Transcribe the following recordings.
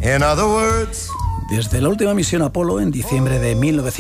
In other words... Desde la última misión Apolo, en diciembre de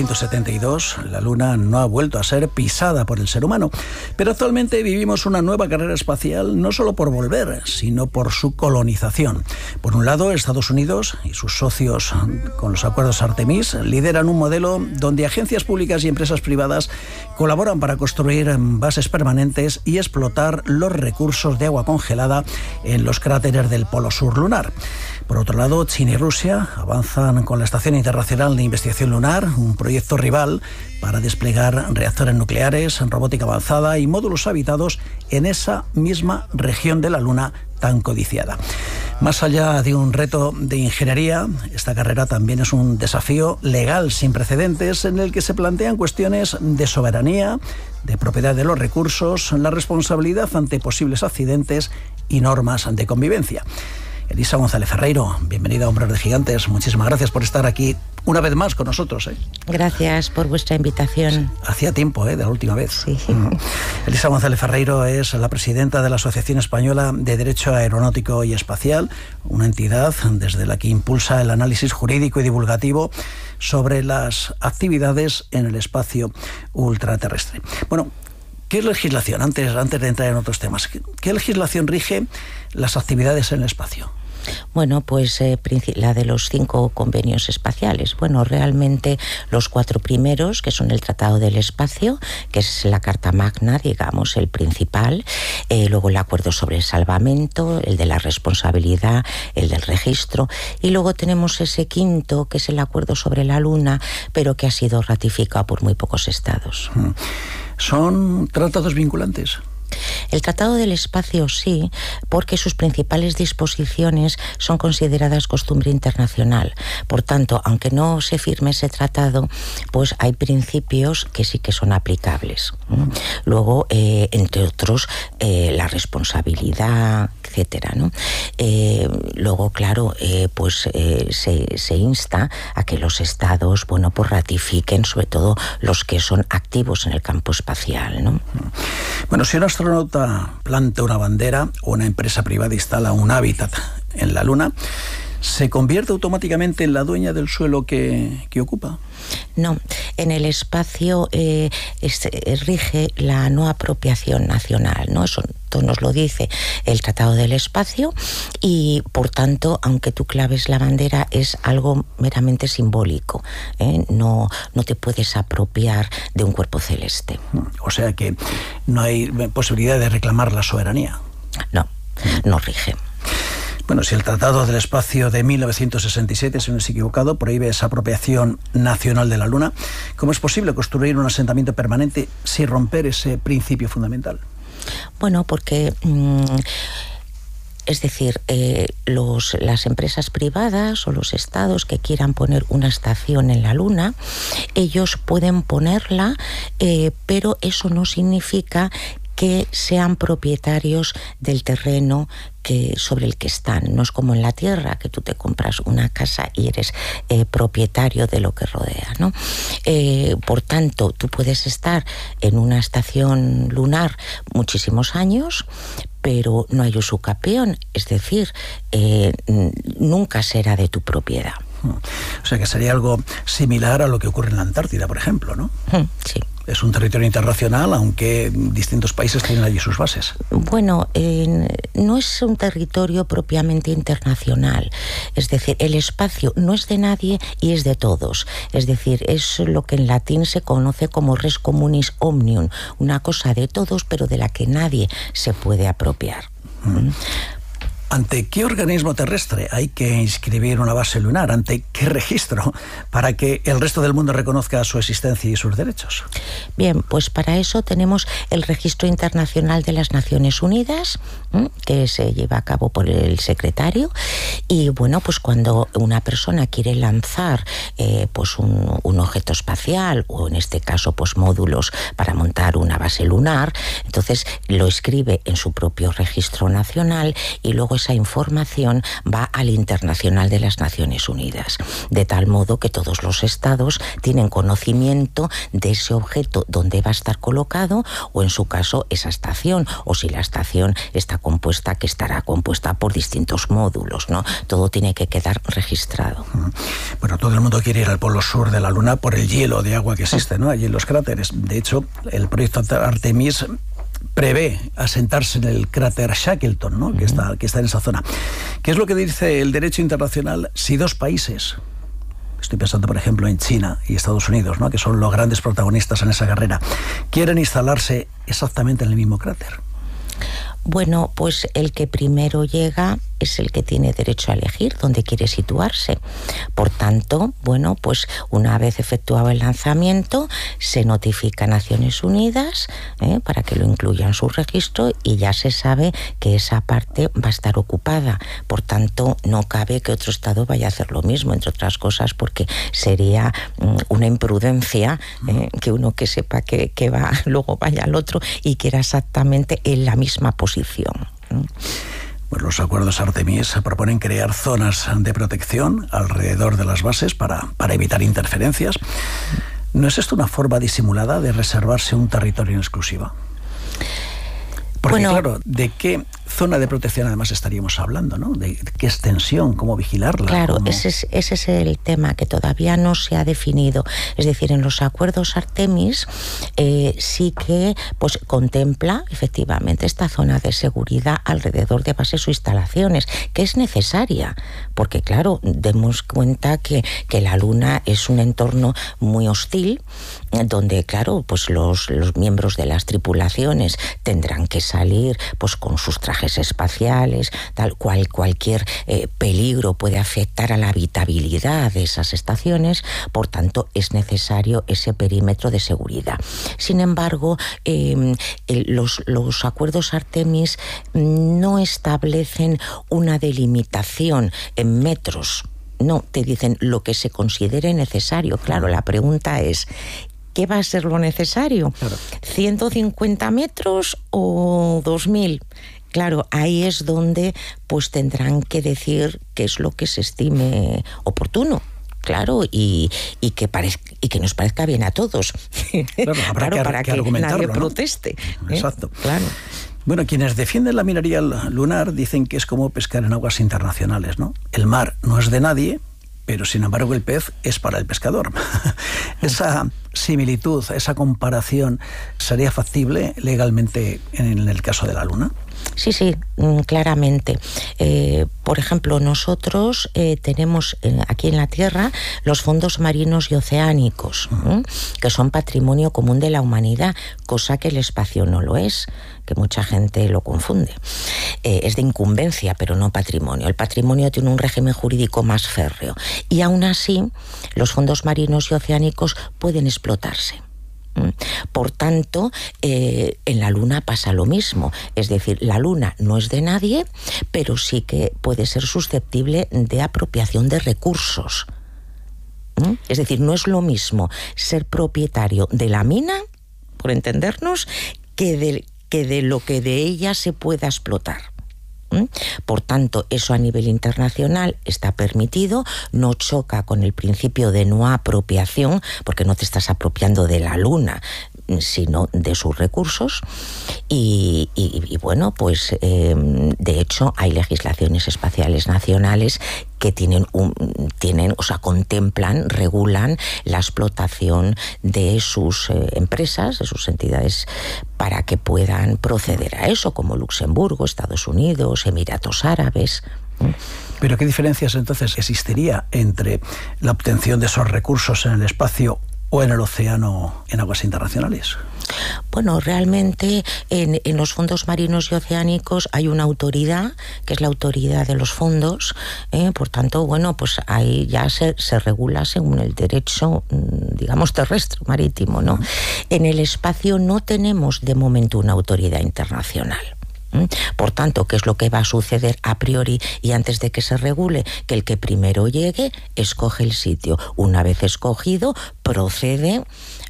1972, la Luna no ha vuelto a ser pisada por el ser humano. Pero actualmente vivimos una nueva carrera espacial, no solo por volver, sino por su colonización. Por un lado, Estados Unidos y sus socios con los acuerdos Artemis lideran un modelo donde agencias públicas y empresas privadas colaboran para construir bases permanentes y explotar los recursos de agua congelada en los cráteres del polo sur lunar. Por otro lado, China y Rusia avanzan con la Estación Internacional de Investigación Lunar, un proyecto rival para desplegar reactores nucleares, robótica avanzada y módulos habitados en esa misma región de la Luna tan codiciada. Más allá de un reto de ingeniería, esta carrera también es un desafío legal sin precedentes en el que se plantean cuestiones de soberanía, de propiedad de los recursos, la responsabilidad ante posibles accidentes y normas de convivencia. Elisa González Ferreiro, bienvenida a Hombres de Gigantes. Muchísimas gracias por estar aquí una vez más con nosotros. Gracias por vuestra invitación. Hacía tiempo, de la última vez. Sí. Elisa González Ferreiro es la presidenta de la Asociación Española de Derecho Aeronáutico y Espacial, una entidad desde la que impulsa el análisis jurídico y divulgativo sobre las actividades en el espacio ultraterrestre. Bueno, ¿qué legislación, antes de entrar en otros temas, qué legislación rige las actividades en el espacio? Bueno, pues la de los 5 convenios espaciales. Bueno, realmente los 4 primeros, que son el Tratado del Espacio, que es la Carta Magna, digamos, el principal. Luego el Acuerdo sobre el Salvamento, el de la responsabilidad, el del registro. Y luego tenemos ese 5º, que es el Acuerdo sobre la Luna, pero que ha sido ratificado por muy pocos estados. ¿Son tratados vinculantes? El Tratado del Espacio sí, porque sus principales disposiciones son consideradas costumbre internacional. Por tanto, aunque no se firme ese tratado, pues hay principios que sí que son aplicables. Luego, entre otros, la responsabilidad, etcétera, ¿no? Luego, claro, se insta a que los estados, bueno, pues ratifiquen, sobre todo los que son activos en el campo espacial, ¿no? Bueno, si un astronauta planta una bandera o una empresa privada instala un hábitat en la Luna, ¿se convierte automáticamente en la dueña del suelo que ocupa? No, en el espacio rige la no apropiación nacional, ¿no? Eso nos lo dice el Tratado del Espacio y, por tanto, aunque tú claves la bandera, es algo meramente simbólico, ¿eh? No te puedes apropiar de un cuerpo celeste. O sea que no hay posibilidad de reclamar la soberanía. No rige. Bueno, si el Tratado del Espacio de 1967, si no estoy equivocado, prohíbe esa apropiación nacional de la Luna, ¿cómo es posible construir un asentamiento permanente sin romper ese principio fundamental? Bueno, porque... Es decir, las empresas privadas o los estados que quieran poner una estación en la Luna, ellos pueden ponerla, pero eso no significa que sean propietarios del terreno sobre el que están. No es como en la Tierra, que tú te compras una casa y eres propietario de lo que rodea, ¿no? Por tanto, tú puedes estar en una estación lunar muchísimos años, pero no hay usucapión, es decir, nunca será de tu propiedad. O sea que sería algo similar a lo que ocurre en la Antártida, por ejemplo, ¿no? Sí. Es un territorio internacional, aunque distintos países tienen allí sus bases. Bueno, no es un territorio propiamente internacional. Es decir, el espacio no es de nadie y es de todos. Es decir, es lo que en latín se conoce como res communis omnium, una cosa de todos, pero de la que nadie se puede apropiar. ¿Ante qué organismo terrestre hay que inscribir una base lunar? ¿Ante qué registro? Para que el resto del mundo reconozca su existencia y sus derechos. Bien, pues para eso tenemos el Registro Internacional de las Naciones Unidas, que se lleva a cabo por el secretario. Y bueno, pues cuando una persona quiere lanzar pues un objeto espacial, o en este caso pues módulos para montar una base lunar, entonces lo escribe en su propio registro nacional y luego esa información va al Internacional de las Naciones Unidas, de tal modo que todos los estados tienen conocimiento de ese objeto, dónde va a estar colocado, o en su caso esa estación, o si la estación está compuesta, que estará compuesta por distintos módulos, ¿no? Todo tiene que quedar registrado. Bueno, todo el mundo quiere ir al polo sur de la Luna por el hielo de agua que existe, ¿no? Allí en los cráteres. De hecho, el proyecto Artemis prevé asentarse en el cráter Shackleton, ¿no? que está en esa zona. ¿Qué es lo que dice el derecho internacional si dos países, estoy pensando por ejemplo en China y Estados Unidos, ¿no? que son los grandes protagonistas en esa carrera, quieren instalarse exactamente en el mismo cráter? Bueno, pues el que primero llega es el que tiene derecho a elegir dónde quiere situarse. Por tanto, bueno, pues una vez efectuado el lanzamiento, se notifica a Naciones Unidas para que lo incluya en su registro y ya se sabe que esa parte va a estar ocupada. Por tanto, no cabe que otro estado vaya a hacer lo mismo, entre otras cosas porque sería una imprudencia que uno que sepa que va, luego vaya al otro y quiera exactamente en la misma posición. Pues los acuerdos Artemis proponen crear zonas de protección alrededor de las bases para evitar interferencias. ¿No es esto una forma disimulada de reservarse un territorio en exclusiva? Porque bueno, claro, ¿de qué zona de protección además estaríamos hablando, ¿no? ¿De qué extensión? ¿Cómo vigilarla? Claro, ese es el tema que todavía no se ha definido. Es decir, en los acuerdos Artemis sí que pues contempla efectivamente esta zona de seguridad alrededor de bases o instalaciones, que es necesaria, porque claro, demos cuenta que la Luna es un entorno muy hostil, donde claro, pues los miembros de las tripulaciones tendrán que salir pues con sus trajes espaciales, cualquier peligro puede afectar a la habitabilidad de esas estaciones, por tanto es necesario ese perímetro de seguridad. Sin embargo, los acuerdos Artemis no establecen una delimitación en metros. No, te dicen lo que se considere necesario. Claro, la pregunta es, ¿qué va a ser lo necesario? Claro. ¿150 metros o 2000? Claro, ahí es donde pues tendrán que decir qué es lo que se estime oportuno. Claro, y que nos parezca bien a todos. Claro, habrá para que nadie ¿no? proteste. Exacto. Claro. Bueno, quienes defienden la minería lunar dicen que es como pescar en aguas internacionales, ¿no? El mar no es de nadie, pero sin embargo el pez es para el pescador. Esa similitud, esa comparación, ¿sería factible legalmente en el caso de la Luna? Sí, claramente. Por ejemplo, nosotros tenemos aquí en la Tierra los fondos marinos y oceánicos, que son patrimonio común de la humanidad, cosa que el espacio no lo es, que mucha gente lo confunde. Es de incumbencia, pero no patrimonio. El patrimonio tiene un régimen jurídico más férreo y aún así los fondos marinos y oceánicos pueden explotarse. Por tanto, en la Luna pasa lo mismo. Es decir, la Luna no es de nadie, pero sí que puede ser susceptible de apropiación de recursos. Es decir, no es lo mismo ser propietario de la mina, por entendernos, que de lo que de ella se pueda explotar. Por tanto, eso a nivel internacional está permitido, no choca con el principio de no apropiación, porque no te estás apropiando de la Luna, sino de sus recursos. Y bueno, pues de hecho hay legislaciones espaciales nacionales que contemplan, regulan la explotación de sus empresas, de sus entidades, para que puedan proceder a eso, como Luxemburgo, Estados Unidos, Emiratos Árabes. ¿Pero qué diferencias entonces existiría entre la obtención de esos recursos en el espacio o en el océano en aguas internacionales? Bueno, realmente en los fondos marinos y oceánicos hay una autoridad, que es la autoridad de los fondos, por tanto, bueno, pues ahí ya se regula según el derecho, digamos, terrestre, marítimo, ¿no? En el espacio no tenemos de momento una autoridad internacional. Por tanto, ¿qué es lo que va a suceder a priori y antes de que se regule? Que el que primero llegue escoge el sitio. Una vez escogido, procede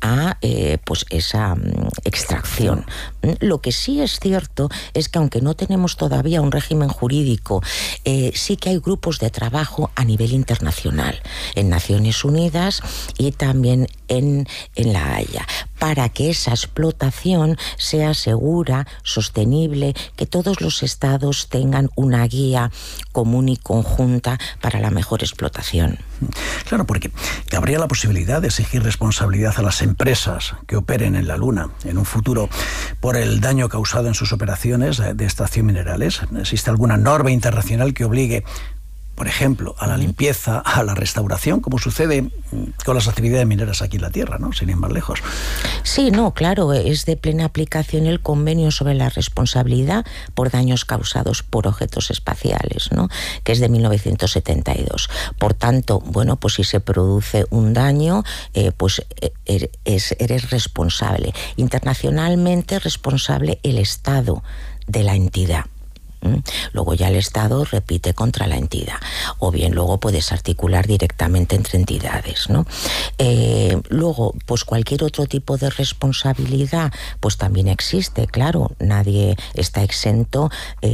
a pues esa extracción. Lo que sí es cierto es que aunque no tenemos todavía un régimen jurídico, sí que hay grupos de trabajo a nivel internacional, en Naciones Unidas y también en La Haya, para que esa explotación sea segura, sostenible, que todos los estados tengan una guía común y conjunta para la mejor explotación. Claro, porque habría la posibilidad de exigir responsabilidad a las empresas que operen en la Luna en un futuro por el daño causado en sus operaciones de extracción de minerales. ¿Existe alguna norma internacional que obligue, por ejemplo, a la limpieza, a la restauración, como sucede con las actividades mineras aquí en la Tierra, ¿no? Sin ir más lejos? Sí, no, claro, es de plena aplicación el convenio sobre la responsabilidad por daños causados por objetos espaciales, ¿no? Que es de 1972. Por tanto, bueno, pues si se produce un daño, pues eres responsable. Internacionalmente responsable el Estado de la entidad. Luego ya el Estado repite contra la entidad, o bien luego puedes articular directamente entre entidades, ¿no? Luego, pues cualquier otro tipo de responsabilidad, pues también existe, claro, nadie está exento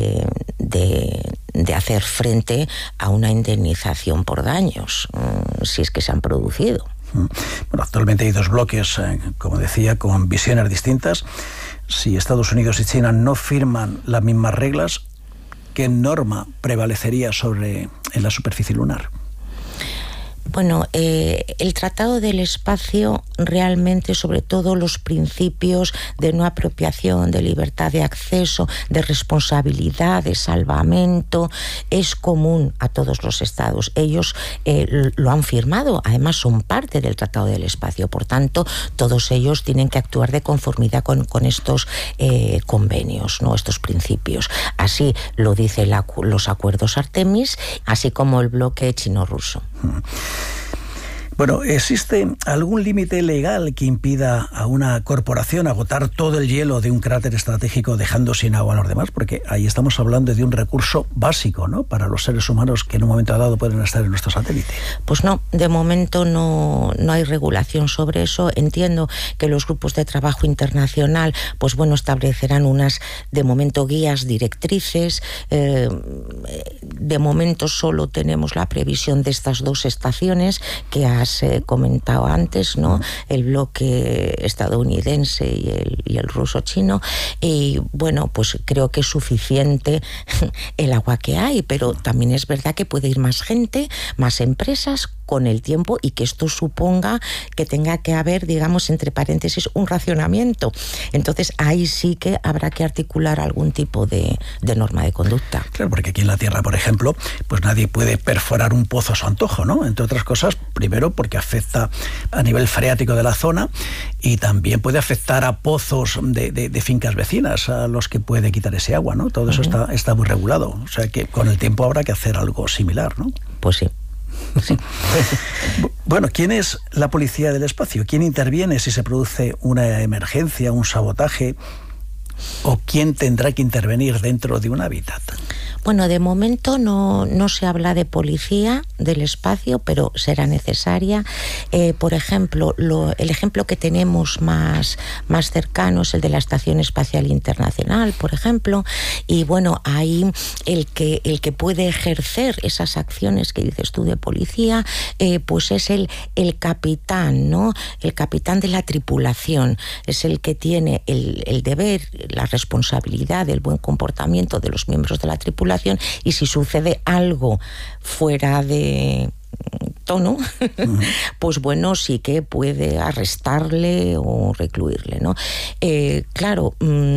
de hacer frente a una indemnización por daños, si es que se han producido. Bueno, actualmente hay dos bloques, como decía, con visiones distintas. Si Estados Unidos y China no firman las mismas reglas, ¿qué norma prevalecería en la superficie lunar? Bueno, el Tratado del Espacio realmente, sobre todo los principios de no apropiación, de libertad de acceso, de responsabilidad, de salvamento, es común a todos los estados. Ellos lo han firmado, además son parte del Tratado del Espacio, por tanto, todos ellos tienen que actuar de conformidad con estos convenios, ¿no? Estos principios. Así lo dicen los acuerdos Artemis, así como el bloque chino-ruso. Bueno, ¿existe algún límite legal que impida a una corporación agotar todo el hielo de un cráter estratégico dejando sin agua a los demás? Porque ahí estamos hablando de un recurso básico, ¿no?, para los seres humanos que en un momento dado pueden estar en nuestro satélite. Pues no, de momento no hay regulación sobre eso. Entiendo que los grupos de trabajo internacional, pues bueno, establecerán unas, de momento, guías directrices. De momento solo tenemos la previsión de estas dos estaciones que has comentado antes, ¿no? El bloque estadounidense y el ruso-chino. Y bueno, pues creo que es suficiente el agua que hay, pero también es verdad que puede ir más gente, más empresas con el tiempo, y que esto suponga que tenga que haber, digamos, entre paréntesis, un racionamiento. Entonces ahí sí que habrá que articular algún tipo de norma de conducta. Claro, porque aquí en la Tierra, por ejemplo, pues nadie puede perforar un pozo a su antojo, ¿no? Entre otras cosas, primero porque afecta a nivel freático de la zona, y también puede afectar a pozos de fincas vecinas a los que puede quitar ese agua, ¿no? Todo eso está muy regulado. O sea que con el tiempo habrá que hacer algo similar, ¿no? Pues sí. Sí. Bueno, ¿quién es la policía del espacio? ¿Quién interviene si se produce una emergencia, un sabotaje? ¿O quién tendrá que intervenir dentro de un hábitat? Bueno, de momento no se habla de policía del espacio, pero será necesaria. Por ejemplo, el ejemplo que tenemos más cercano es el de la Estación Espacial Internacional, por ejemplo. Y bueno, ahí el que puede ejercer esas acciones que dices tú de policía, pues es el capitán, ¿no? El capitán de la tripulación. Es el que tiene el deber, la responsabilidad del buen comportamiento de los miembros de la tripulación, y si sucede algo fuera de tono, pues bueno, sí que puede arrestarle o recluirle, ¿no? Claro,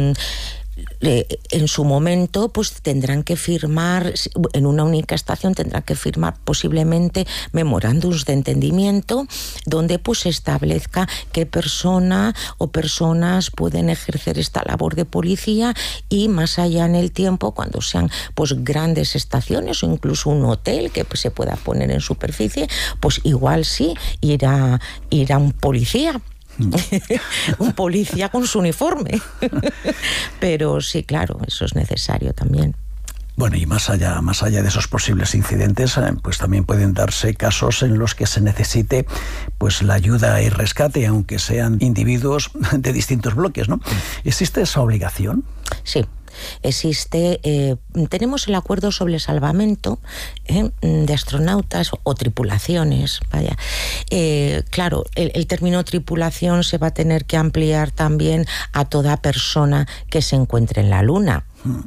en su momento pues tendrán que firmar, en una única estación tendrán que firmar posiblemente memorándums de entendimiento donde pues se establezca qué persona o personas pueden ejercer esta labor de policía, y más allá en el tiempo, cuando sean pues grandes estaciones o incluso un hotel que pues, se pueda poner en superficie, pues igual sí irá un policía. Un policía con su uniforme. Pero sí, claro, eso es necesario también. Bueno, y más allá de esos posibles incidentes, pues también pueden darse casos en los que se necesite pues la ayuda y rescate, aunque sean individuos de distintos bloques, ¿no? ¿Existe esa obligación? Sí. Existe, tenemos el acuerdo sobre el salvamento de astronautas o tripulaciones, vaya. Claro, el término tripulación se va a tener que ampliar también a toda persona que se encuentre en la Luna.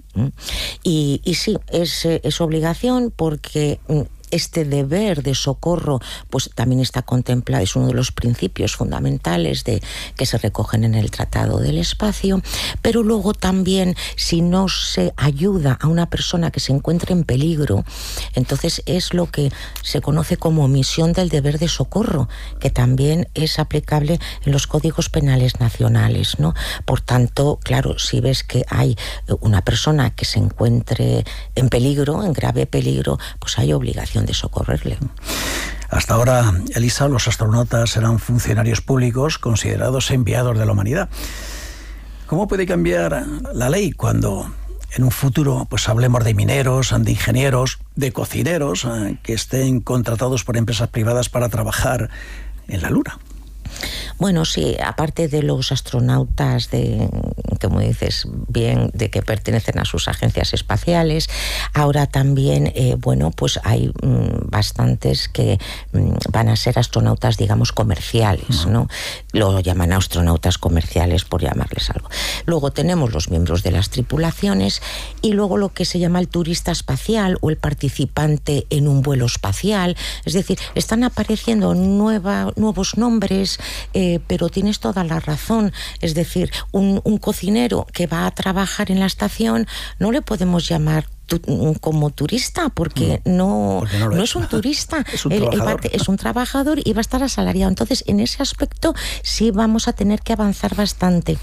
Y sí, es obligación porque este deber de socorro pues también está contemplado, es uno de los principios fundamentales que se recogen en el Tratado del Espacio, pero luego también si no se ayuda a una persona que se encuentre en peligro, entonces es lo que se conoce como omisión del deber de socorro, que también es aplicable en los códigos penales nacionales, ¿no? Por tanto, claro, si ves que hay una persona que se encuentre en peligro, en grave peligro, pues hay obligación de socorrerle. Hasta ahora, Elisa, los astronautas eran funcionarios públicos considerados enviados de la humanidad. ¿Cómo puede cambiar la ley cuando en un futuro pues hablemos de mineros, de ingenieros, de cocineros que estén contratados por empresas privadas para trabajar en la Luna? Bueno, sí, aparte de los astronautas, como dices bien, de que pertenecen a sus agencias espaciales, ahora también, pues hay bastantes que van a ser astronautas, digamos, comerciales, ¿no? Lo llaman astronautas comerciales, por llamarles algo. Luego tenemos los miembros de las tripulaciones y luego lo que se llama el turista espacial o el participante en un vuelo espacial. Es decir, están apareciendo nuevos nombres, pero tienes toda la razón. Es decir, un cocinero que va a trabajar en la estación no le podemos llamar como turista porque no es un turista, es un trabajador y va a estar asalariado. Entonces, en ese aspecto sí vamos a tener que avanzar bastante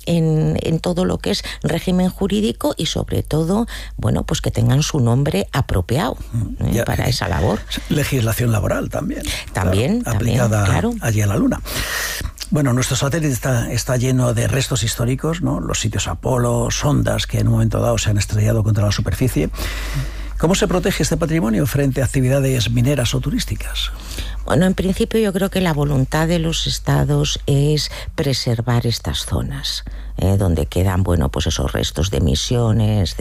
en todo lo que es régimen jurídico y sobre todo, bueno, pues que tengan su nombre apropiado para esa labor. Legislación laboral también. También, aplicada claro. Allí en la Luna. Bueno, nuestro satélite está lleno de restos históricos, ¿no? Los sitios Apolo, sondas que en un momento dado se han estrellado contra la superficie. ¿Cómo se protege este patrimonio frente a actividades mineras o turísticas? Bueno, en principio yo creo que la voluntad de los estados es preservar estas zonas, donde quedan, bueno, pues esos restos de misiones,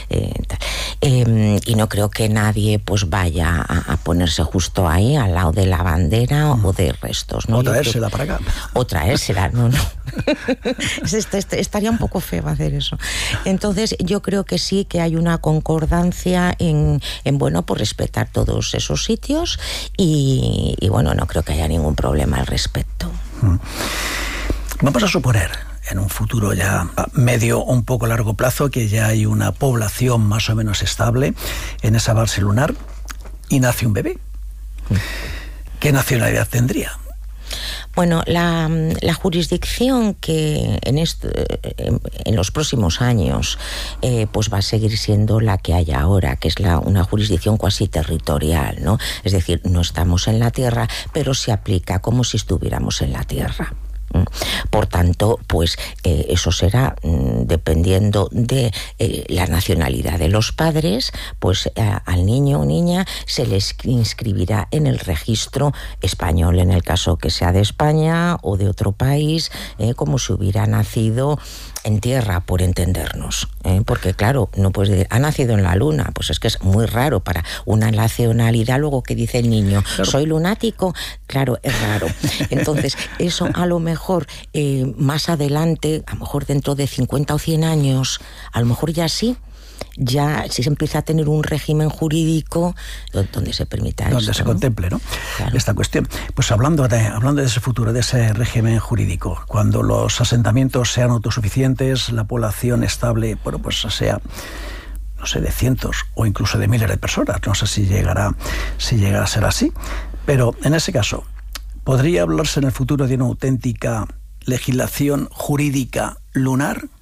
y no creo que nadie pues vaya a ponerse justo ahí, al lado de la bandera o de restos, ¿no? O traérsela para acá. O traérsela, no. Estaría un poco feo hacer eso. Entonces, yo creo que sí que hay una concordancia en bueno, pues respetar todos esos sitios y bueno, no creo que haya ningún problema al respecto. Vamos a suponer, en un futuro ya medio o un poco largo plazo, que ya hay una población más o menos estable en esa base lunar y nace un bebé. ¿Qué nacionalidad tendría? Bueno, la jurisdicción que en los próximos años pues va a seguir siendo la que hay ahora, que es una jurisdicción cuasi territorial, ¿no? Es decir, no estamos en la Tierra, pero se aplica como si estuviéramos en la Tierra. Por tanto, pues eso será dependiendo de la nacionalidad de los padres, pues al niño o niña se les inscribirá en el registro español, en el caso que sea de España o de otro país, como si hubiera nacido en tierra, por entendernos, porque claro, no puedes decir, ha nacido en la Luna, pues es que es muy raro para una nacionalidad. Luego que dice el niño, claro, soy lunático, claro, es raro. Entonces, eso a lo mejor más adelante, a lo mejor dentro de 50 o 100 años, a lo mejor ya sí, ya si se empieza a tener un régimen jurídico donde se permita donde esto, se contemple, ¿no? Claro. Esta cuestión. Pues hablando de ese futuro, de ese régimen jurídico, cuando los asentamientos sean autosuficientes, la población estable, bueno, pues sea, no sé, de cientos o incluso de miles de personas, no sé si llegará a ser así, pero en ese caso, ¿podría hablarse en el futuro de una auténtica legislación jurídica lunar?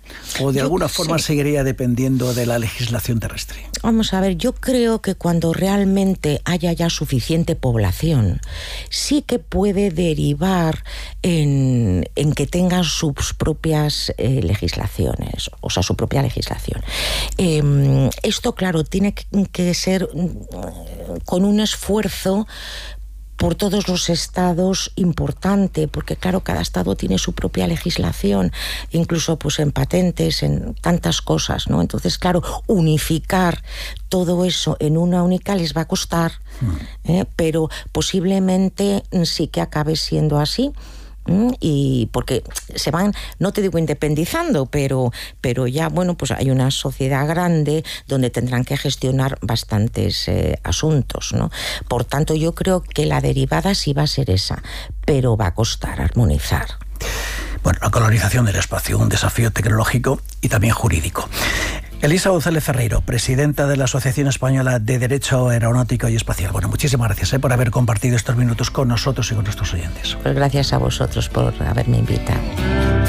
¿O de alguna forma seguiría dependiendo de la legislación terrestre? Vamos a ver, yo creo que cuando realmente haya ya suficiente población, sí que puede derivar en que tengan sus propias legislaciones, o sea, su propia legislación. Esto, claro, tiene que ser con un esfuerzo por todos los estados importante, porque claro, cada estado tiene su propia legislación, incluso pues en patentes, en tantas cosas, ¿no? Entonces, claro, unificar todo eso en una única les va a costar, pero posiblemente sí que acabe siendo así. Y porque se van, no te digo independizando, pero ya, bueno, pues hay una sociedad grande donde tendrán que gestionar bastantes asuntos, ¿no? Por tanto, yo creo que la derivada sí va a ser esa, pero va a costar armonizar. Bueno, la colonización del espacio, un desafío tecnológico y también jurídico. Elisa González Ferreiro, presidenta de la Asociación Española de Derecho Aeronáutico y Espacial. Bueno, muchísimas gracias por haber compartido estos minutos con nosotros y con nuestros oyentes. Pues gracias a vosotros por haberme invitado.